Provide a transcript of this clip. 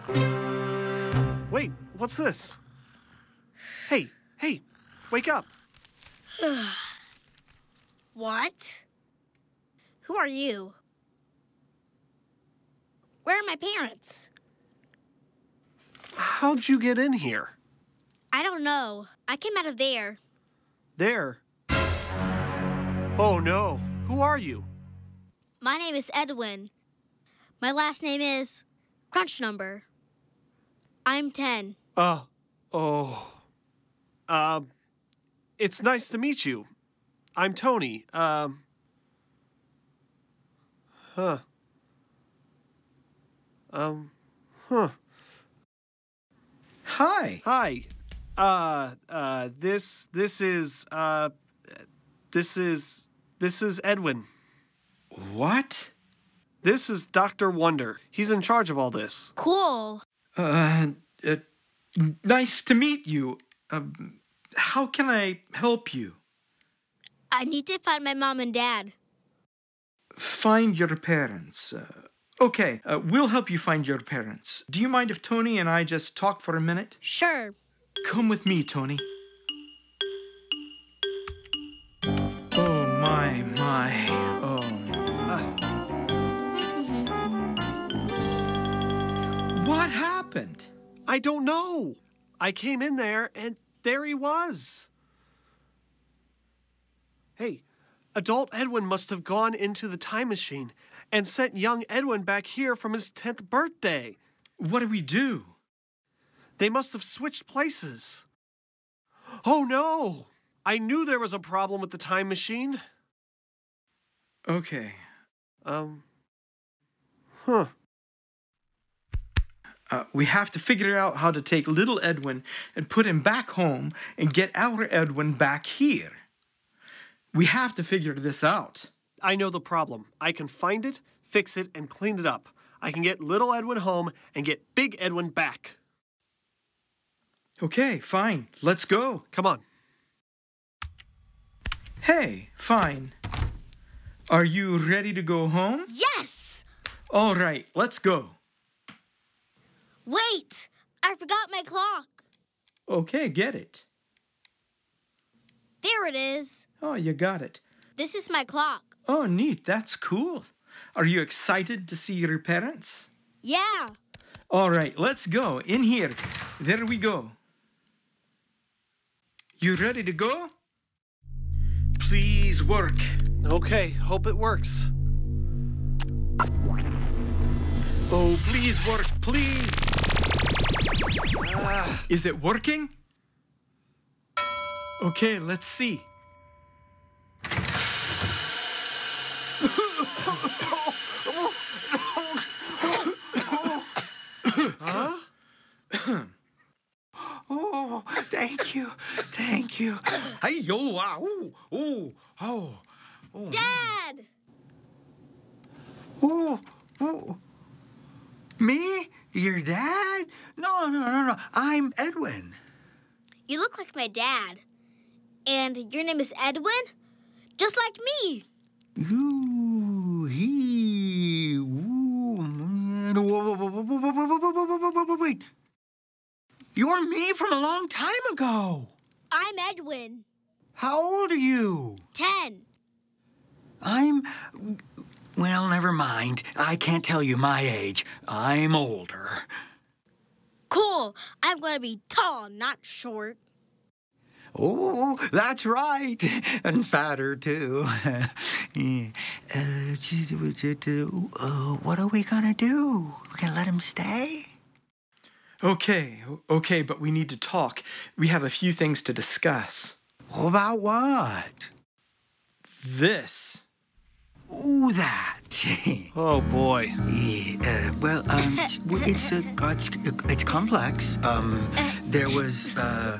Wait, what's this? Hey, wake up. What? Who are you? Where are my parents? How'd you get in here? I don't know. I came out of there. There. Oh no, who are you? My name is Edwin. My last name is Crunch Number. I'm 10. It's nice to meet you. I'm Tony. Hi. Hi. This is Edwin. What? This is Dr. Wonder. He's in charge of all this. Cool. Nice to meet you. How can I help you? I need to find my mom and dad. Find your parents. Okay, we'll help you find your parents. Do you mind if Tony and I just talk for a minute? Sure. Come with me, Tony. Oh, my. Oh. What happened? I don't know. I came in there and there he was. Hey, adult Edwin must have gone into the time machine and sent young Edwin back here from his 10th birthday. What do we do? They must have switched places. Oh no! I knew there was a problem with the time machine. Okay. We have to figure out how to take little Edwin and put him back home and get our Edwin back here. We have to figure this out. I know the problem. I can find it, fix it, and clean it up. I can get little Edwin home and get big Edwin back. Okay, fine. Let's go. Come on. Hey, fine. Are you ready to go home? Yes! All right, let's go. Wait! I forgot my clock. Okay, get it. There it is. Oh, you got it. This is my clock. Oh, neat. That's cool. Are you excited to see your parents? Yeah. All right, let's go. In here. There we go. You ready to go? Please work. Okay, hope it works. Oh, please work, please. Is it working? Okay, let's see. Oh, thank you. Hey, yo, Dad! oh. Me? Your dad? No. I'm Edwin. You look like my dad. And your name is Edwin? Just like me. Ooh, he. Ooh, man. Wait. You're me from a long time ago. I'm Edwin. How old are you? 10. Well, never mind. I can't tell you my age. I'm older. Cool. I'm going to be tall, not short. Oh, that's right. And fatter, too. What are we going to do? We can let him stay? Okay, but we need to talk. We have a few things to discuss. About what? This. Ooh, that. Oh boy. It's complex. There was